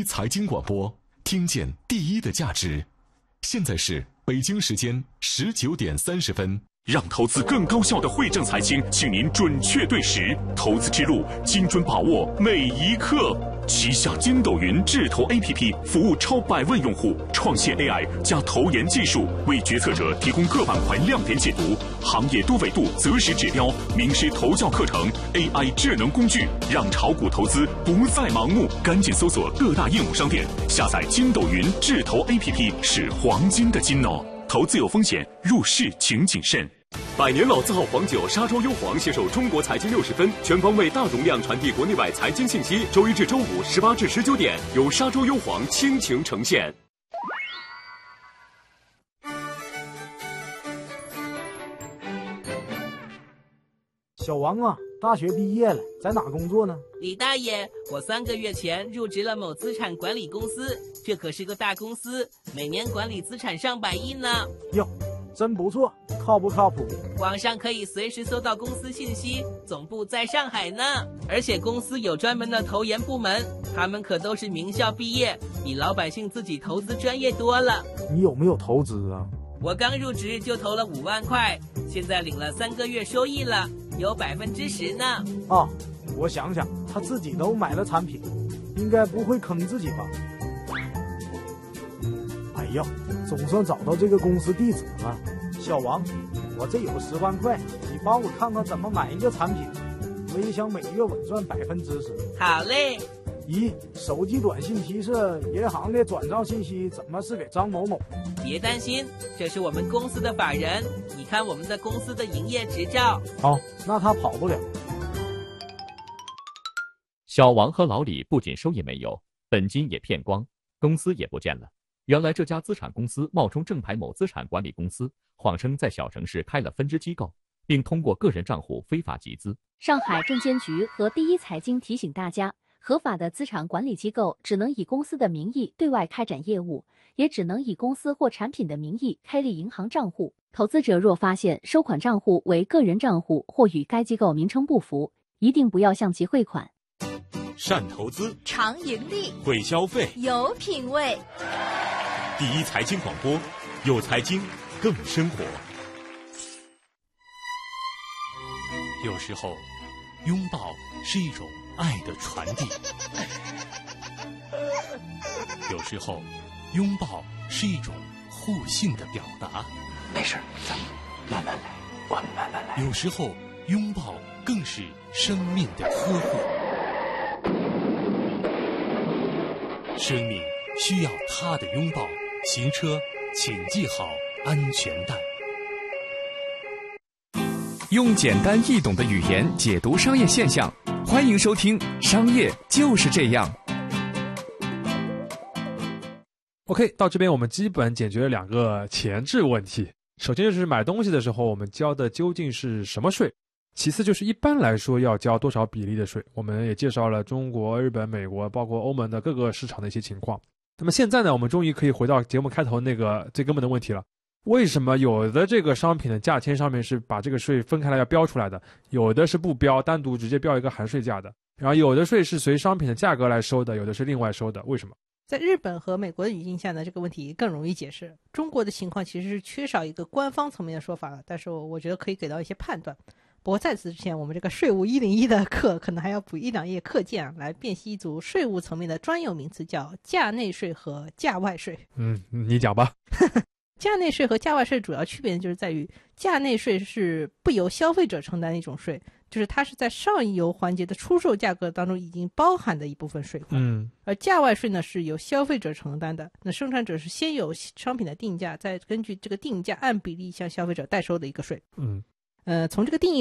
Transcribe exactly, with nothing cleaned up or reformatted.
财经广播，听见第一的价值。现在是北京时间十九点三十分。 让投资更高效的惠正财经，请您准确对时，投资之路精准把握每一刻。旗下筋斗云智投 A P P 服务超百万用户，创现 A I 加投研技术，为决策者提供各板块亮点解读、行业多维度择时指标、名师投教课程、A I 智能工具，让炒股投资不再盲目。赶紧搜索各大应用商店，下载筋斗云智投 A P P， 是黄金的金哦。投资有风险，入市请谨慎。 百年老字号黄酒沙洲优黄携手中国财经六十分，全方位大容量传递国内外财经信息。周一至周五十八至十九点，由沙洲优黄倾情呈现。 小王啊，大学毕业了，在哪工作呢？ 李大爷，我三个月前入职了某资产管理公司，这可是个大公司，每年管理资产上百亿呢。 哟，真不错，靠不靠谱？ 网上可以随时搜到公司信息，总部在上海呢。而且公司有专门的投研部门，他们可都是名校毕业，比老百姓自己投资专业多了。 你有没有投资啊？ 我刚入职就投了五万块，现在领了三个月收益了，有百分之十呢。 哦，我想想，他自己都买了产品，应该不会坑自己吧？哎呀，总算找到这个公司地址了。小王，我这有十万块，你帮我看看怎么买一个产品，我也想每月稳赚百分之十。 好嘞。 咦，手机短信提示银行的转账信息怎么是给张某某？ 别担心，这是我们公司的法人，你看我们的公司的营业执照。 好，那他跑不了。 小王和老李不仅收益没有，本金也骗光，公司也不见了。原来这家资产公司冒充正牌某资产管理公司，谎称在小城市开了分支机构，并通过个人账户非法集资。 上海证监局和第一财经提醒大家，合法的资产管理机构只能以公司的名义对外开展业务，也只能以公司或产品的名义开立银行账户。投资者若发现收款账户为个人账户或与该机构名称不符，一定不要向其汇款。 善投资， 常盈利， 会消费， 有品位。 第一财经广播，有财经更生活。有时候，拥抱是一种爱的传递；有时候，拥抱是一种互信的表达。 没事，咱们慢慢来，我们慢慢来。 有时候，拥抱更是生命的呵护。生命需要他的拥抱。行车请系好安全带。 用简单易懂的语言解读商业现象，欢迎收听《商业就是这样》。 OK， 到这边我们基本解决了两个前置问题。首先就是买东西的时候，我们交的究竟是什么税？其次就是一般来说要交多少比例的税？我们也介绍了中国、日本、美国，包括欧盟的各个市场的一些情况。那么现在呢，我们终于可以回到节目开头那个最根本的问题了。为什么有的这个商品的价签上面是把这个税分开来要标出来的，有的是不标，单独直接标一个含税价的，然后有的税是随商品的价格来收的，有的是另外收的，为什么？ 在日本和美国的语境下呢，这个问题更容易解释。中国的情况其实是缺少一个官方层面的说法了，但是我觉得可以给到一些判断。不过在此之前，我们这个税务一零一的课可能还要补一两页课件、啊、来辨析一组税务层面的专有名词，叫价内税和价外税。 嗯，你讲吧。 价内税和价外税主要区别就是在于，价内税是不由消费者承担的一种税，就是它是在上游环节的出售价格当中已经包含的一部分税款。 嗯， 而价外税呢是由消费者承担的，那生产者是先有商品的定价，再根据这个定价按比例向消费者代收的一个税。 嗯， 呃，从这个定义